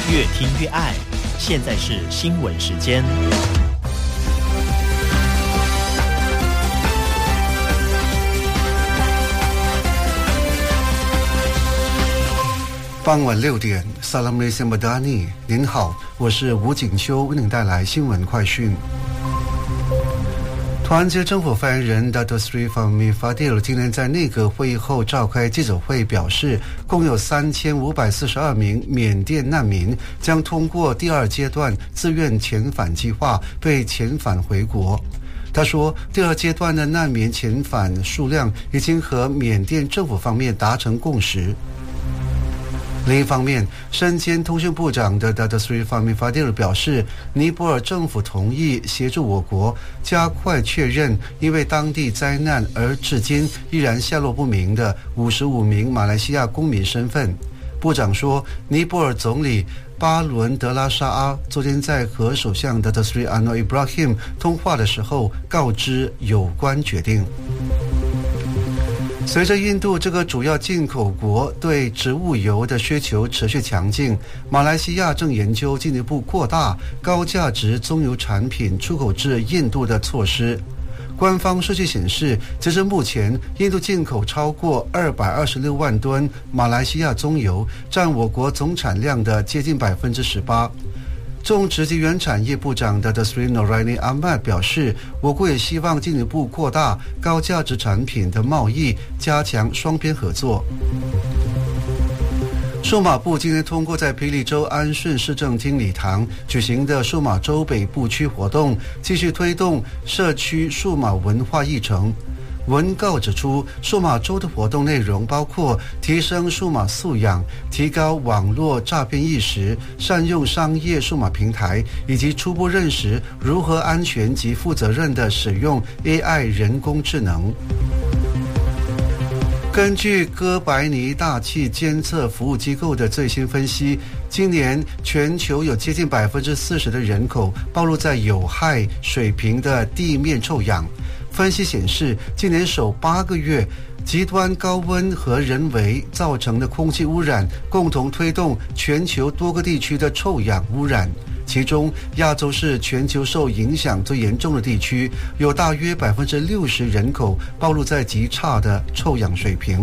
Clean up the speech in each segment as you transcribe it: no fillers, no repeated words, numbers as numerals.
越听越爱。现在是新闻时间。 傍晚6点，萨拉姆雷西马达尼，您好，我是吴景修，为您带来新闻快讯。团结政府发言人 Dato Sri Fahmi Fadil 今天在内阁会议后召开记者会，表示共有3542名缅甸难民将通过第二阶段自愿遣返计划被遣返回国。他说，第二阶段的难民遣返数量已经和缅甸政府方面达成共识。另一方面，身兼通讯部长的 Dato Sri Fahmi Fadil 表示，尼泊尔政府同意协助我国加快确认因为当地灾难而至今依然下落不明的55名马来西亚公民身份。部长说，尼泊尔总理巴伦德拉沙阿昨天在和首相 Dato Sri Anwar Ibrahim 通话的时候告知有关决定。随着印度这个主要进口国对植物油的需求持续强劲，马来西亚正研究进一步扩大高价值棕油产品出口至印度的措施。官方数据显示，截至目前，印度进口超过226万吨马来西亚棕油，占我国总产量的接近18%。种植及原产业部长 Dato Sri Noraini Ahmad 表示，我国也希望进一步扩大高价值产品的贸易，加强双边合作。数码部今天通过在霹雳州安顺市政厅礼堂举行的数码州北部区活动，继续推动社区数码文化议程。文告指出，数码州的活动内容包括提升数码素养、提高网络诈骗意识、善用商业数码平台，以及初步认识如何安全及负责任地使用 AI 人工智能。根据哥白尼大气监测服务机构的最新分析，今年全球有接近40%的人口暴露在有害水平的地面臭氧。分析显示，今年首8个月，极端高温和人为造成的空气污染共同推动全球多个地区的臭氧污染。其中，亚洲是全球受影响最严重的地区，有大约60%人口暴露在极差的臭氧水平。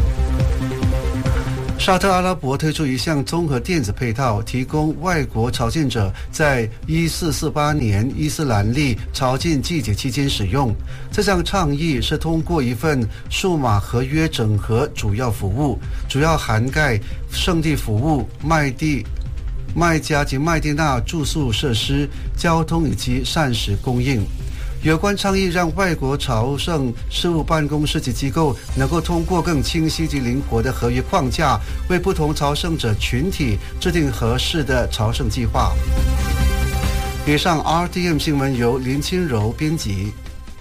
沙特阿拉伯推出一项综合电子配套，提供外国朝觐者在1448年伊斯兰历朝觐季节期间使用。这项倡议是通过一份数码合约整合主要服务，主要涵盖圣地服务、麦加及麦地那住宿设施、交通以及膳食供应。有关倡议让外国朝圣事务办公室及机构能够通过更清晰及灵活的合约框架，为不同朝圣者群体制定合适的朝圣计划。以上 RTM 新闻由林清柔编辑。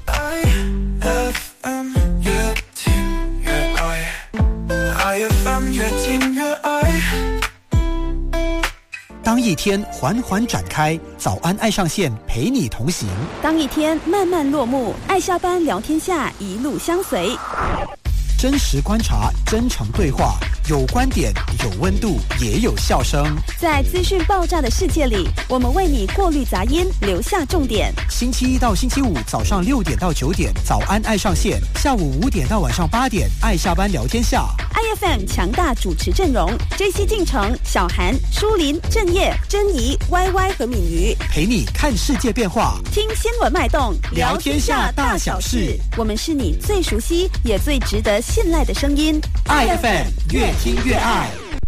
当一天缓缓展开，早安爱上线陪你同行； 当一天慢慢落幕，爱下班聊天下一路相随。 真实观察，真诚对话，有观点，有温度，也有笑声。 在资讯爆炸的世界里，我们为你过滤杂音，留下重点。 星期一到星期五早上6点到9点，早安爱上线；下午5点到晚上8点，爱下班聊天下。 IFM 强大主持阵容 ：JC 进城、小韩、舒林、郑业、珍妮、YY 和敏瑜， 陪你看世界变化， 听新闻脉动， 聊天下大小事。 我们是你最熟悉也最值得信赖的声音。 IFM 越听越爱。